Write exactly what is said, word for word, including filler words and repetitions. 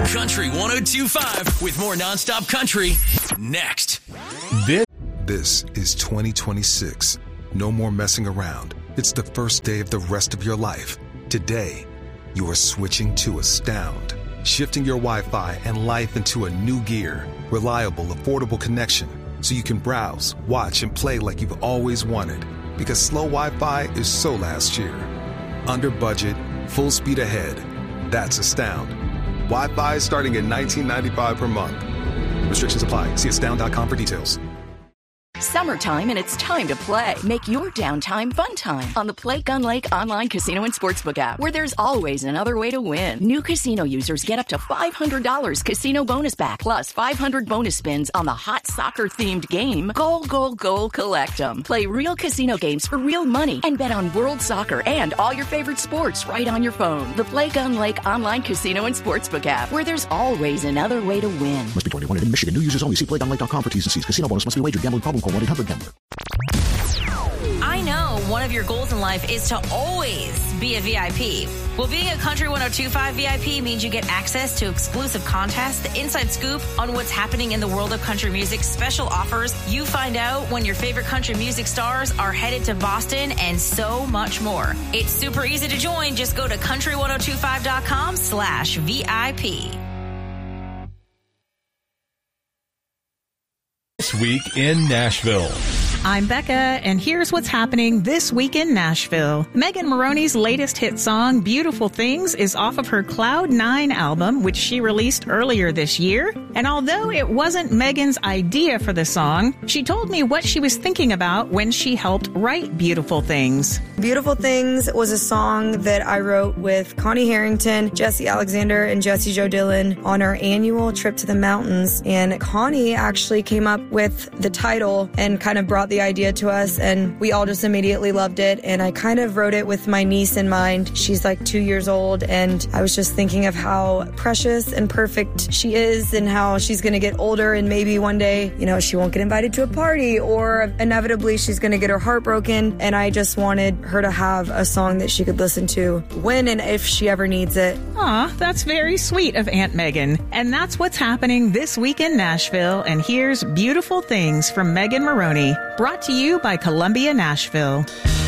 Country one oh two point five with more nonstop country next. This, this is twenty twenty-six. No more messing around. It's the first day of the rest of your life. Today, you are switching to Astound, shifting your Wi-Fi and life into a new gear. Reliable, affordable connection so you can browse, watch, and play like you've always wanted. Because slow Wi-Fi is so last year. Under budget, full speed ahead. That's Astound. Wi-Fi starting at nineteen ninety-five per month. Restrictions apply. See astound dot com for details. Summertime and it's time to play. Make your downtime fun time on the Play Gun Lake online casino and sportsbook app, where there's always another way to win. New casino users get up to five hundred dollars casino bonus back, plus five hundred bonus spins on the hot soccer-themed game, Goal, Goal, Goal, Collect 'em. Play real casino games for real money and bet on world soccer and all your favorite sports right on your phone. The Play Gun Lake online casino and sportsbook app, where there's always another way to win. Must be twenty-one and in Michigan. New users only. See play gun lake dot com for T's and C's. Casino bonus must be wagered. Gambling problem? Call one eight hundred gambler. I know one of your goals in life is to always be a V I P. Well, being a Country one oh two point five V I P means you get access to exclusive contests, the inside scoop on what's happening in the world of country music, special offers. You find out when your favorite country music stars are headed to Boston, and so much more. It's super easy to join. Just go to country one oh two five dot com slash V I P. this week in Nashville. I'm Becca, and here's what's happening this week in Nashville. Megan Moroney's latest hit song, Beautiful Things, is off of her Cloud nine album, which she released earlier this year. And although it wasn't Megan's idea for the song, she told me what she was thinking about when she helped write Beautiful Things. Beautiful Things was a song that I wrote with Connie Harrington, Jesse Alexander, and Jesse Joe Dillon on our annual trip to the mountains. And Connie actually came up with the title and kind of brought the idea to us, and we all just immediately loved it. And I kind of wrote it with my niece in mind. She's like two years old, and I was just thinking of how precious and perfect she is, and how she's going to get older, and maybe one day, you know, she won't get invited to a party, or inevitably she's going to get her heart broken. And I just wanted her to have a song that she could listen to when and if she ever needs it. Aw, that's very sweet of Aunt Megan. And that's what's happening this week in Nashville. And here's Beautiful Things from Megan Moroney, brought to you by Columbia Nashville.